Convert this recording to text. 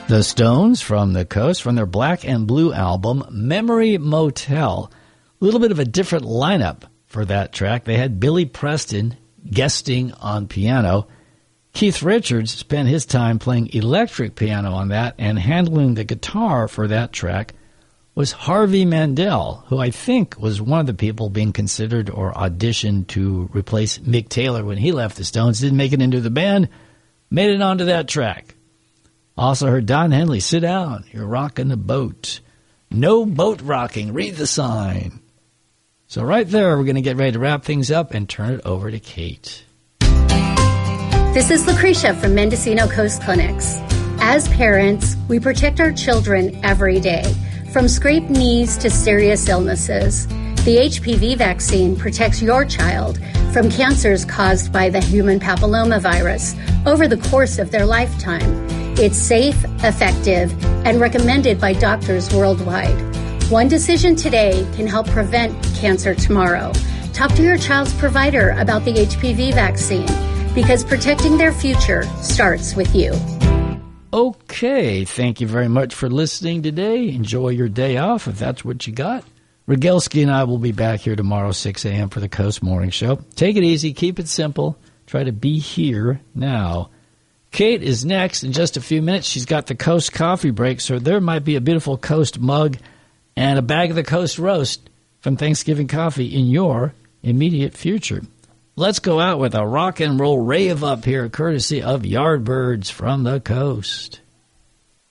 The Stones from the Coast, from their Black and Blue album, Memory Motel. A little bit of a different lineup for that track. They had Billy Preston guesting on piano. Keith Richards spent his time playing electric piano on that, and handling the guitar for that track was Harvey Mandel, who I think was one of the people being considered or auditioned to replace Mick Taylor when he left the Stones. Didn't make it into the band, made it onto that track. Also heard Don Henley, Sit Down, You're Rocking the Boat. No boat rocking, read the sign. So right there, we're going to get ready to wrap things up and turn it over to Kate. This is Lucretia from Mendocino Coast Clinics. As parents, we protect our children every day, from scraped knees to serious illnesses. The HPV vaccine protects your child from cancers caused by the human papillomavirus over the course of their lifetime. It's safe, effective, and recommended by doctors worldwide. One decision today can help prevent cancer tomorrow. Talk to your child's provider about the HPV vaccine, because protecting their future starts with you. Okay, thank you very much for listening today. Enjoy your day off if that's what you got. Rogelski and I will be back here tomorrow, 6 a.m. for the Coast Morning Show. Take it easy, keep it simple. Try to be here now. Kate is next in just a few minutes. She's got the Coast Coffee Break, so there might be a beautiful Coast mug and a bag of the Coast Roast from Thanksgiving Coffee in your immediate future. Let's go out with a rock and roll rave up here, courtesy of Yardbirds from the Coast.